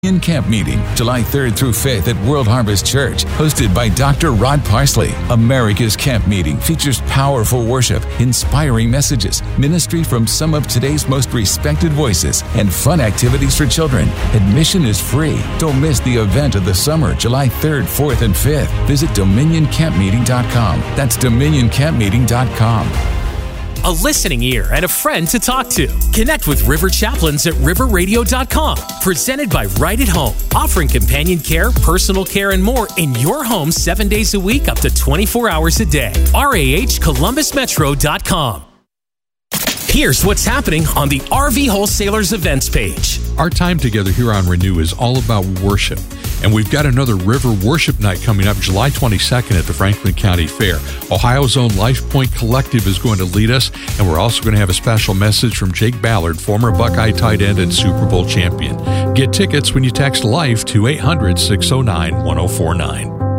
In Camp Meeting, July 3rd through 5th at World Harvest Church, hosted by Dr. Rod Parsley. America's Camp Meeting features powerful worship, inspiring messages, ministry from some of today's most respected voices, and fun activities for children. Admission is free. Don't miss the event of the summer, July 3rd, 4th, and 5th. Visit DominionCampMeeting.com. That's DominionCampMeeting.com. A listening ear and a friend to talk to. Connect with River Chaplains at riverradio.com. Presented by Right at Home, offering companion care, personal care, and more in your home 7 days a week, up to 24 hours a day. RAHColumbusmetro.com. Here's what's happening on the RV Wholesalers events page. Our time together here on Renew is all about worship. And we've got another River Worship Night coming up July 22nd at the Franklin County Fair. Ohio's own Life Point Collective is going to lead us, and we're also going to have a special message from Jake Ballard, former Buckeye tight end and Super Bowl champion. Get tickets when you text LIFE to 800-609-1049.